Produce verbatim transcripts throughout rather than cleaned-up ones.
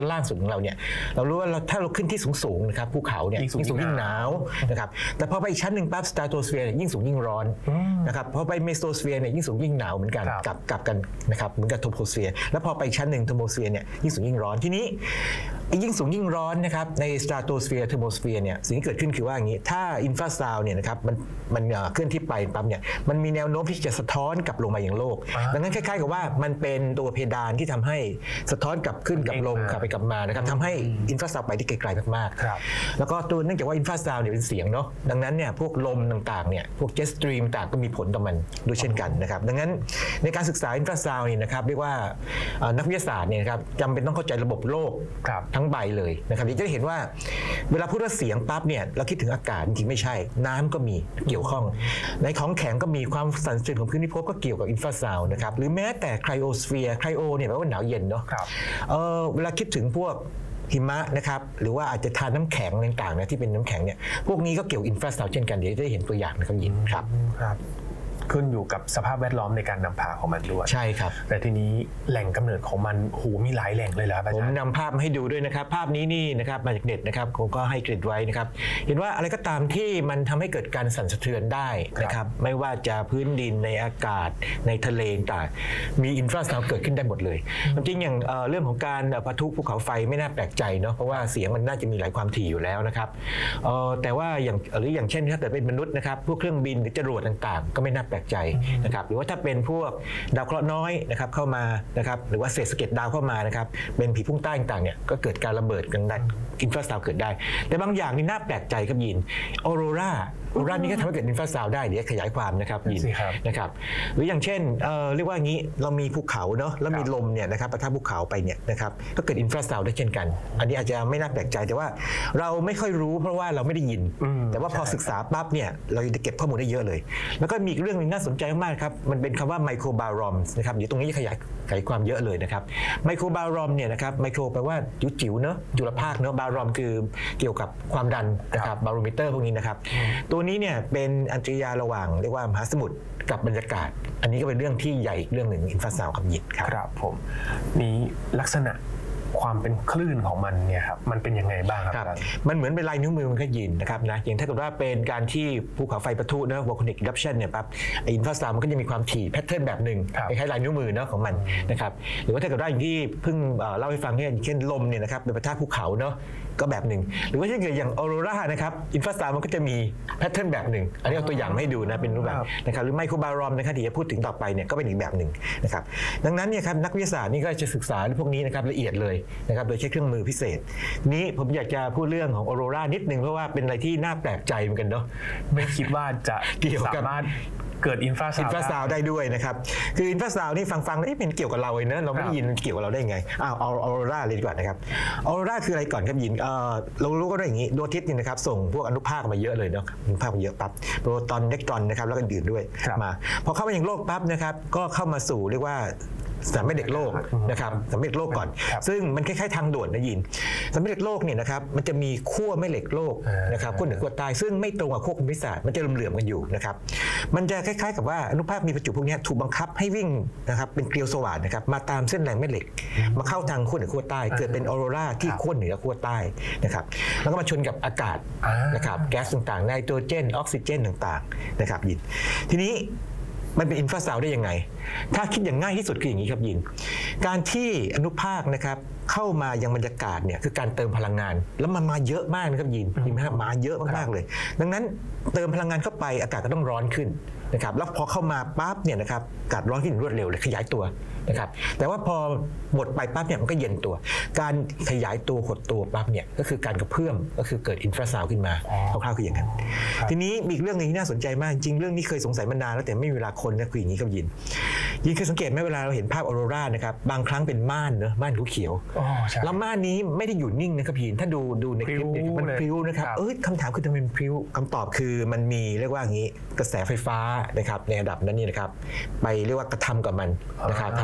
ล่างสุดของเราเนี่ยเรารู้ว่าเราถ้าเราขึ้นที่สูงๆนะครับภูเขาเนี่ยยิ่งสูงยิ่งหนาวนะครับแต่พอไปอีกชั้นหนึ่งปั๊บสตราโตสเฟียร์ยิ่งสูงยิ่งร้อนนะครับพอไปเมโซสเฟียร์เนี่ยยิ่งสูงยิ่งหนาวเหมือนกันกับกับกันนะครับเหมือนกับโทโพสเฟียร์แล้วพอไปอีกชั้นหนึ่งเทอร์โมสเฟียร์เนี่ยยิ่งสูงยิ่งร้อนทีนี้ยิ่งสูงยิ่งร้อนนะครับในสตราโตสเฟียร์เทอร์โมสเฟียร์เนี่ยสิ่งที่เกิดขึ้นคือว่าอย่างนี้ถ้าอินฟราซาวด์เนี่ยนะครับมันมันเคลื่อนที่ไปปั๊บเนี่ยมันมีแนวโน้มที่จะสะท้อนกลับลงมาอย่างโลกดังนั้นคล้ายๆกับว่ามันเป็นตัวเพดานที่ทำให้สะท้อนกลับขึ้นกลับลงกลับไปกลับมานะครับทำให้อินฟราซาวด์ไปที่ไกลๆมากๆแล้วก็ตัวเนื่องจากว่าอินฟราซาวด์เนี่ยเป็นเสียงเนาะดังนั้นเนี่ยพวกลมต่างๆเนี่ยพวกเจ็ตสตรีมต่างก็มีผลต่อมันด้วยเช่นกันนะครับดังนั้นในการศึกษาอินฟราซาวด์เนี่ยนะครับเรียกว่านักวิทยาศาสตร์เนี่ยนะครับจำเป็นต้องเข้าใจระบบโลกทั้งใบเลยนะครับจะได้เห็นว่าเวลาพูดว่าเสียงปั๊บเนี่ยเราคิดถึงอากาศจริงๆไม่ใช่น้ำก็มีเกี่ยวข้องในของแข็งก็มีความสั่นสะเทือนของพื้นพิภพก็เกี่ยวกับอินฟราซาวด์นะครับหรือแม้แต่ไครโอสเฟียร์ไครโอเนี่ยแปลว่าหนาวเย็นเนาะเออเวลาคิดถึงพวกหิมะนะครับหรือว่าอาจจะทานน้ำแข็งต่างๆนะที่เป็นน้ำแข็งเนี่ยพวกนี้ก็เกี่ยวอินฟราซาวด์เช่นกันเดี๋ยวจะได้เห็นตัวอย่างนะครับยินครับขึ้นอยู่กับสภาพแวดล้อมในการนำพาของมันด้วยใช่ครับแต่ทีนี้แหล่งกำเนิดของมันโหมีหลายแหล่งเลยเหรอครับผมนำภาพมาให้ดูด้วยนะครับภาพนี้นี่นะครับมาจากเน็ตนะครับผมก็ให้เกรดไว้นะครับเห็นว่าอะไรก็ตามที่มันทำให้เกิดการสั่นสะเทือนได้นะครับไม่ว่าจะพื้นดินในอากาศในทะเลต่างมีอินฟราซาวด์เกิดขึ้นได้หมดเลยจริงอย่างเรื่องของการปะทุภูเขาไฟไม่น่าแปลกใจเนาะเพราะว่าเสียงมันน่าจะมีหลายความถี่อยู่แล้วนะครับแต่ว่าอย่างหรืออย่างเช่นถ้าเกิดเป็นมนุษย์นะครับพวกเครื่องบินหรือจรวดต่างๆก็ไม่น่าแปลกใจนะครับหรือว่าถ้าเป็นพวกดาวเคราะห์น้อยนะครับเข้ามานะครับหรือว่าเศษสะเก็ดดาวเข้ามานะครับเป็นผีพุ่งใต้ต่างๆเนี่ยก็เกิดการระเบิดกันได้อินฟราซาวด์เกิดได้แต่บางอย่างนี่น่าแปลกใจครับยินออโรราออโรรานี่ก็ทำให้เกิดอินฟราซาวด์ได้เดี๋ยวขยายความนะครับยินนะครับหรืออย่างเช่นเอ่อเรียกว่างี้เรามีภูเขาเนาะแล้วมีลมเนี่ยนะครับปะทะภูเขาไปเนี่ยนะครับก็เกิดอินฟราซาวด์ได้เช่นกันอันนี้อาจจะไม่น่าแปลกใจแต่ว่าเราไม่ค่อยรู้เพราะว่าเราไม่ได้ยินแต่ว่าพอศึกษาปั๊บเนี่ยเราจะเก็บข้อมูลได้เยอะเลยแล้วก็มีเรื่องนึงน่าสนใจมากครับมันเป็นคำว่าไมโครบารอมนะครับเดี๋ยวตรงนี้จะขยายขยายความเยอะเลยนะครับไมโครบารอมเนี่ยนะครับไมโครแปลว่าจิ๋วๆเนอะจุลภาคเนอะบารอมคือเกี่ยวกับความดันนะครับบาโรมิเตอร์พวกนี้นะครับตัวนี้เนี่ยเป็นอัจฉริยะระหว่างเรียกว่ามหาสมุทรกับบรรยากาศอันนี้ก็เป็นเรื่องที่ใหญ่เรื่องหนึ่งอินฟราซาวด์กับยินครับครับผมนี้ลักษณะความเป็นคลื่นของมันเนี่ยครับมันเป็นยังไงบ้างครับมันเหมือนเป็นลายนิ้วมือมันก็ยินนะครับนะอย่างถ้าเกิดว่าเป็นการที่ภูเขาไฟปะทุนะ volcanic eruption เนี่ยปั๊บอินฟราซาวด์มันก็จะมีความถี่แพทเทิร์นแบบหนึ่งคล้ายๆลายนิ้วมือเนาะของมันนะครับหรือว่าถ้าเกิดว่าอย่างที่เพิ่งเล่าให้ฟังเนี่ยเช่นลมเนี่ยนะครับเป็นปะทะภูเขาเนาะก็แบบหนึ่งหรือว่าถ้าเกิดอย่างออโรรานะครับอินฟราซาวด์มันก็จะมีแพทเทิร์นแบบหนึ่งอันนี้เอาตัวอย่างให้ดูนะเป็นรูปแบบนะครับหรือไมโครบารอมนะครับที่จะพูดถึงต่อไปเนี่ยก็เป็นอีกแบบหนึ่งนะครับดังนั้นเนี่ยครับนักวิทยาศาสตร์นี่ก็จะศึกษาพวกนี้นะครับละเอียดเลยนะครับโดยใช้เครื่องมือพิเศษนี้ผมอยากจะพูดเรื่องของออโรรานิดนึงเพราะว่าเป็นอะไรที่น่าแปลกใจเหมือนกันเนาะไม่คิดว่าจะเกี่ยวกับเกิดอินฟราซาวด์อินฟราซาวด์ได้ด้วยนะครับคืออินฟราซาวด์นี่ฟังๆแล้วเป็นเกี่ยวกับเราเลยเนอะเราไม่ได้ยินเกี่ยวกับเราได้ไงอ้าวออโรราเลยดีกว่านะครับออโรราคืออะไรก่อนครับยินเรารู้ก็ได้อย่างนี้ดวงอาทิตย์นี่นะครับส่งพวกอนุภาคมาเยอะเลยเนาะอนุภาคมาเยอะปั๊บโปรตอนอิเล็กตรอนนะครับแล้วก็อื่นด้วยมาพอเข้ามาอย่างโลกปั๊บนะครับก็เข้ามาสู่เรียกว่าสามแม่เหล็กโลกนะครับสามแม่เหล็กโลกก่อนซึ่งมันคล้ายๆทางด่วนนะยินสามแม่เหล็กโลกเนี่ยนะครับมันจะมีขั้วแม่เหล็กโลกนะครับขั้วเหนือขั้วใต้ซึ่งไม่ตรงกับขั้วภูมิศาสตร์มันจะเหลื่อมๆกันอยู่นะครับมันจะคล้ายๆกับว่าอนุภาคมีประจุพวกนี้ถูกบังคับให้วิ่งนะครับเป็นเกลียวสว่านนะครับมาตามเส้นแรงแม่เหล็กมาเข้าทางขั้วเหนือขั้วใต้เกิดเป็นออโรราที่ขั้วเหนือขั้วใต้นะครับแล้วก็มาชนกับอากาศนะครับแก๊สต่างๆไนโตรเจนออกซิเจนต่างๆนะครับยินทีนี้มันเป็นอินฟราซาวด์ได้ยังไงถ้าคิดอย่างง่ายที่สุดคืออย่างนี้ครับยินการที่อนุภาคนะครับเข้ามายังบรรยากาศเนี่ยคือการเติมพลังงานแล้วมันมาเยอะมากนะครับยินยินไหมครับมาเยอะมากๆเลยดังนั้นเติมพลังงานเข้าไปอากาศก็ต้องร้อนขึ้นนะครับแล้วพอเข้ามาปั๊บเนี่ยนะครับอากาศร้อนขึ้นรวดเร็วเลยขยายตัวนะครับแต่ว่าพอหมดไปปั๊บเนี่ยมันก็เย็นตัวการขยายตัวหดตัวปั๊บเนี่ยก็คือการกระเพื่อมก็คือเกิดอินฟราซาวด์ขึ้นมาคร่าวๆคืออย่างนั้นทีนี้มีอีกเรื่องนึงที่น่าสนใจมากจริงเรื่องนี้เคยสงสัยมานานแล้วแต่ไม่มีเวลาคนนะคืออย่างนี้ครับยินยินเคยสังเกตไหมเวลาเราเห็นภาพออโรรานะครับบางครั้งเป็นม่านเนอะม่านเขียวๆแล้วม่านนี้ไม่ได้อยู่นิ่งนะครับยินถ้าดูดูในคลิปมันพลิ้วนะครับเอ้ยคำถามคือทำไมมันพลิ้วคำตอบคือมันมีเรียกว่าอย่างนี้กระแสไฟฟ้านะครับในระดับนั้นนี่นะครับไปเรียกว่ากระทำกับมันนะครับทำ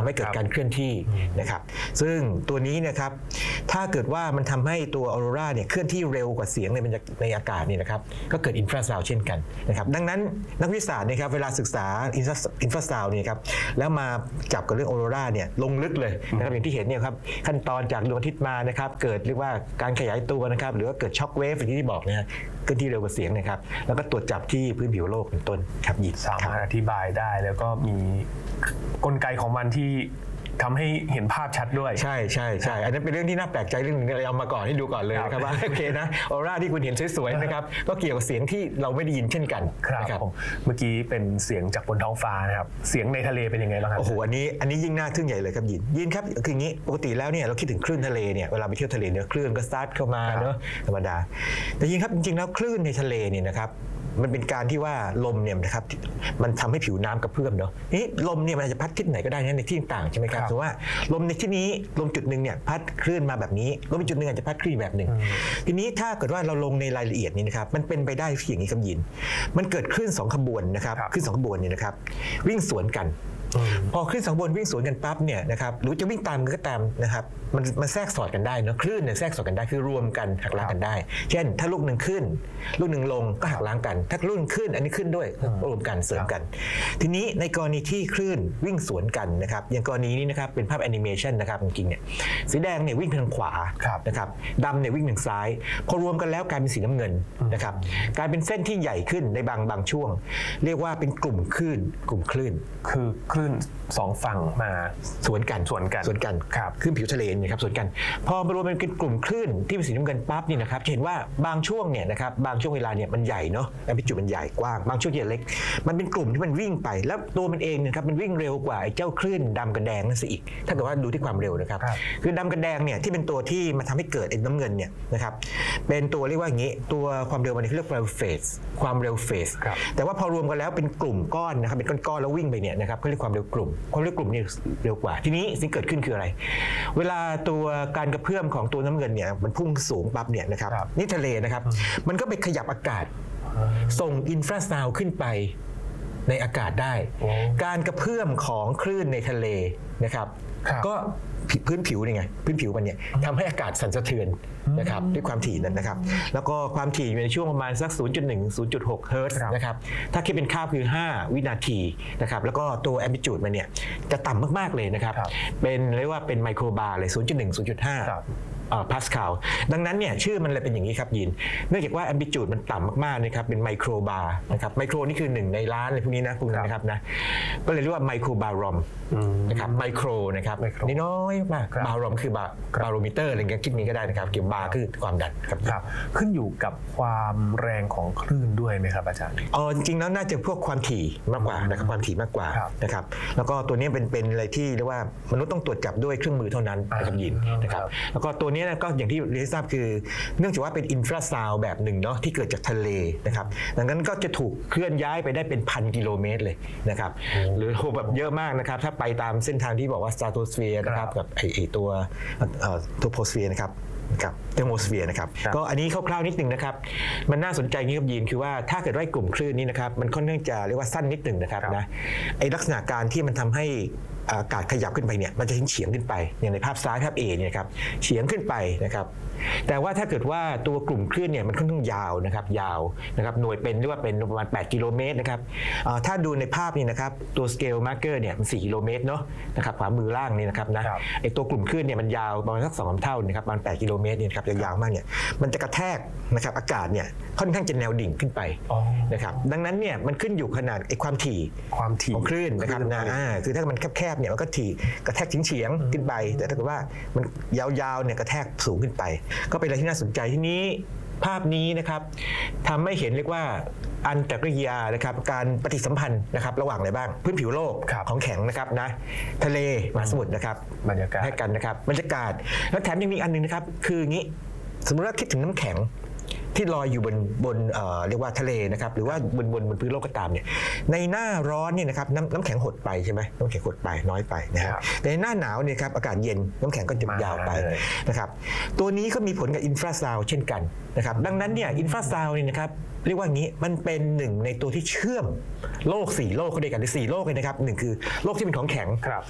ให้เกิดการเคลื่อนที่นะครับซึ่งตัวนี้นะครับถ้าเกิดว่ามันทำให้ตัวออโรราเนี่ยเคลื่อนที่เร็วกว่าเสียงในบรรยากาศในอากาศเนี่ยนะครับก็เกิดอินฟราซาวด์เช่นกันนะครับดังนั้นนักวิทยาศาสตร์นะครับเวลาศึกษาอินฟราซาวด์เนี่ยครับแล้วมาจับกับเรื่องออโรราเนี่ยลงลึกเลยนะครับอย่างที่เห็นเนี่ยครับขั้นตอนจากดวงอาทิตย์มานะครับเกิดเรียกว่าการขยายตัวนะครับหรือว่าเกิดช็อคเวฟอย่างที่บอกนะฮะเคลื่อนที่เร็วกว่าเสียงนะครับแล้วก็ตรวจจับที่พื้นผิวโลกเป็นต้นครับยินสามารถอธิบายได้แล้วก็มีกลไกของมันที่ทำให้เห็นภาพชัดด้วยใช่ใช่ใช่อันนั้นเป็นเรื่องที่น่าแปลกใจเรื่องนึงเอามาก่อนให้ดูก่อนเลยนะครับว่าโอเคนะออร่าที่คุณเห็นสวยๆนะครับก็เกี่ยวกับเสียงที่เราไม่ได้ยินเช่นกันครับผมเมื่อกี้เป็นเสียงจากบนท้องฟ้านะครับเสียงในทะเลเป็นยังไงบ้างครับโอ้โหอันนี้อันนี้ยิ่งน่าทึ่งใหญ่เลยครับยินยินครับคืออย่างนี้ปกติแล้วเนี่ยเราคิดถึงคลื่นทะเลเนี่ยเวลาไปเที่ยวทะเลเนี่ยคลื่นก็ซัดเข้ามาเนอะธรรมดาแต่ยินครับจริงๆแล้วคลื่นในทะเลเนี่ยนะครับมันเป็นการที่ว่าลมเนี่ยนะครับมันทำให้ผิวน้ำกระเพื่อมเนาะนี่ลมเนี่ยมันจะพัดทิศไหนก็ได้ในที่ต่างใช่ไหมครับถือว่าลมในที่นี้ลมจุดหนึ่งเนี่ยพัดคลื่นมาแบบนี้ลมอีกจุดหนึ่งอาจจะพัดคลื่นแบบหนึ่งทีนี้ถ้าเกิดว่าเราลงในรายละเอียดนี่นะครับมันเป็นไปได้อย่างนี้ครับยินมันเกิดคลื่นสองขบวนนะครับคลื่นสองขบวนเนี่ยนะครับวิ่งสวนกันพอคลื่นสองขบวนวิ่งสวนกันปั๊บเนี่ยนะครับหรือจะวิ่งตามกันก็ตามนะครับมันมันแทรกสอดกันได้เนาะคลื่นเนี่ยแทรกสอดกันได้คือรวมกันหักล้างกันได้เช่นถ้าลูกหนึ่งขึ้นลูกหนึ่งลงก็หักล้างกันถ้าลูกหนึ่งขึ้นอันนี้ขึ้นด้วยรวมกันเสริมกันทีนี้ในกรณีที่คลื่นวิ่งสวนกันนะครับอย่างกรณีนี้นะครับเป็นภาพแอนิเมชันนะครับจริงๆเนี่ยสีแดงเนี่ยวิ่งทางขวานะครับดำเนี่ยวิ่งทางซ้ายพอรวมกันแล้วกลายเป็นสีน้ำเงินนะครับกลายเป็นเส้นที่ใหญ่ขึ้นในบางบางช่วงเรียกว่าเป็นกลุ่มคลื่นกลุ่มคลื่นคือคลื่นสองฝั่งมาสวนกันสวนกันสวนกันคลื่นผิวทะเลนะครับสวนกันพอมารวมเป็นกลุ่มคลื่นที่เป็นสีน้ำเงินปั๊บนี่นะครับเห็นว่าบางช่วงเนี่ยนะครับบางช่วงเวลาเนี่ยมันใหญ่เนาะแอมพลิจูดมันใหญ่กว้างบางช่วงที่เล็กมันเป็นกลุ่มที่มันวิ่งไปแล้วตัวมันเองนะครับมันวิ่งเร็วกว่าไอ้เจ้าคลื่นดำกับแดงนั่นสิอีกถ้าเกิดว่าดูที่ความเร็วนะครับคือดำกับแดงเนี่ยที่เป็นตัวที่มาทำให้เกิดไอ้น้ำเงินเนี่ยนะครับเป็นตัวเรียกว่าอย่างนี้ตัวความเร็วมันเรียกว่าเฟสความเร็วเฟสแต่ว่าพอรวมกันแล้วเป็นกลุ่มก้อนนะครับเป็นก้อนๆแล้ววิ่งไปเนี่ยนะครับเขาเรียกความเร็วกลุ่มความเร็วกลุ่มนี่เร็วกว่าทีนี้สิ่งเกิดขึ้นคืออะไรเวลาตัวการกระเพื่อมของตัวน้ำเงินเนี่ยมันพุ่งสูงปั๊บเนี่ยนะครับนี่ทะเลนะครับมันก็ไปขยับอากาศส่งอินฟราซาวด์ขึ้นไปในอากาศได้การกระเพื่อมของคลื่นในทะเลนะครับก็พื้นผิวนี่ไงพื้นผิวมันเนี่ยทำให้อากาศสั่นสะเทือนนะครับด้วยความถี่นั้นนะครับแล้วก็ความถี่อยู่ในช่วงประมาณสัก ศูนย์จุดหนึ่ง ศูนย์จุดหก เฮิร์ตซ์นะครับถ้าคิดเป็นค่าคือห้าวินาทีนะครับแล้วก็ตัวแอมพลิจูดมันเนี่ยจะต่ำมากๆเลยนะครับเป็นเรียกว่าเป็นไมโครบาร์เลย ศูนย์จุดหนึ่ง ศูนย์จุดห้าพาสคาลดังนั้นเนี่ยชื่อมันเลยเป็นอย่างนี้ครับยินเนื่องจากว่าแอมพลิจูดมันต่ำมากๆนะครับเป็นไมโครบาร์นะครับไมโครนี่คือหนึ่งในล้านอะไรพวกนี้นะพวกนั้นนะครับนะก็เลยเรียกว่าไมโครบารอมนะครับไมโครนะครับนี่น้อยมากบารอมคือบาบาโรมิเตอร์อะไรเงี้ยคิดนี้ก็ได้นะครับเกี่ยวกับบาร์คือความดันครับขึ้นอยู่กับความแรงของคลื่นด้วยไหมครับอาจารย์อ๋อจริงๆแล้วน่าจะพวกความถี่มากกว่านะครับความถี่มากกว่านะครับแล้วก็ตัวนี้เป็นเป็นอะไรที่เรียกว่ามนุษย์ต้องตรวจจับด้วยเครื่องมือเท่านั้นนะครับยินนะครับแล้วก็ตัวนี้ก็อย่างที่เรียนทราบคือเนื่องจากว่าเป็นอินฟราซาวด์แบบหนึ่งเนาะที่เกิดจากทะเลนะครับดังนั้นก็จะถูกเคลื่อนย้ายไปได้เป็นพันกิโลเมตรเลยนะครับหรือโหแบบเยอะมากนะครับถ้าไปตามเส้นทางที่บอกว่าสตราโตสเฟียร์นะครับกับไอตัวโทโพสเฟียร์นะครับกับเทอร์โมสเฟียร์นะครับก็อันนี้คร่าวๆนิดหนึ่งนะครับมันน่าสนใจนี้ครับยีนคือว่าถ้าเกิดว่ากลุ่มคลื่นนี้นะครับมันค่อนข้างจะเรียกว่าสั้นนิดหนึ่งนะครับนะไอลักษณะการที่มันทำให้อากาศขยับขึ้นไปเนี่ยมันจะเฉียงขึ้นไปอย่างในภาพซ้ายภาพ A เนี่ยครับเฉียงขึ้นไปนะครับแต่ว่าถ้าเกิดว่าตัวกลุ่มคลื่นเนี่ยมันค่อนข้างยาวนะครับยาวนะครับหน่วยเป็นเรียกว่าเป็นประมาณแปดกิโลเมตรนะครับถ้าดูในภาพนี่นะครับตัวสเกลมาร์เกอร์เนี่ยมันสี่กิโลเมตรเนาะนะครับขวามือล่างนี่นะครับนะไอตัวกลุ่มคลื่นเนี่ยมันยาวประมาณสักสองเท่านะครับประมาณแปดกิโลเมตรเนี่ยครับยาวมากเนี่ยมันจะกระแทกนะครับอากาศเนี่ยค่อนข้างจะแนวดิ่งขึ้นไปนะครับดังนั้นเนี่ยมันขึ้นอยู่ขนาดไอความถี่ความถี่ของคลื่นนะครับนะคือถ้ามันแคบๆเนี่ยมันก็ถี่กระแทกเฉียงๆขึ้นไปแต่ถ้าเกิดว่ามันยาวๆเนี่ยกระแทกสูงขึ้นไปก็เป็นอะไรที่น่าสนใจที่นี้ภาพนี้นะครับทำให้เห็นเรียกว่าอันตรกิริยานะครับการปฏิสัมพันธ์นะครับระหว่างอะไรบ้างพื้นผิวโลกของแข็งนะครับนะทะเลมหาสมุทรนะครับบรรยากาศให้กันนะครับบรรยากาศแล้วแถมยังมีอันนึงนะครับคืออย่างนี้สมมติว่าคิดถึงน้ำแข็งที่ลอยอยู่บนบนเอ่อเรียกว่าทะเลนะครับหรือว่าบนบนบนพื้นโลกก็ตามเนี่ยในหน้าร้อนเนี่ยนะครับน้ำน้ำแข็งหดไปใช่ไหมน้ำแข็งหดไปน้อยไปนะครับแต่ในหน้าหนาวเนี่ยครับอากาศเย็นน้ำแข็งก็จะยาวไปนะครับตัวนี้ก็มีผลกับอินฟราซาวด์เช่นกันนะครับดังนั้นเนี่ยอินฟราซาวด์เนี่ยนะครับเรียกว่างี้มันเป็นหนึ่งในตัวที่เชื่อมโลกสี่โลกเขาด้วยกันหรือสี่โลกเลยนะครับหนึ่งคือโลกที่เป็นของแข็ง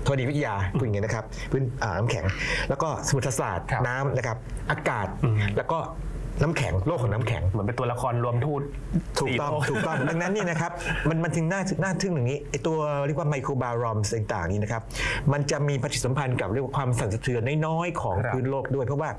ธรณีวิทยาพูดอย่างนี้นะครับพื้นอ่าน้ำแข็งแล้วก็สมุทรศาสตร์ครับน้ำนะครับอากาศแล้วก็น้ำแข็งโลกของน้ำแข็งเหมือนเป็นตัวละครรวมทูตถูกต้องสี่โลถูกต้องดังนั้นนี่นะครับมันมันถึงน่าน่าทึ่งอย่างนี้ไอตัวเรียกว่าไมโครบารอมต่างๆนี่นะครับมันจะมีปฏิสัมพันธ์กับเรียกว่าความสั่นสะเทือนน้อยๆของครับพื้นโลกด้วยเพราะว่า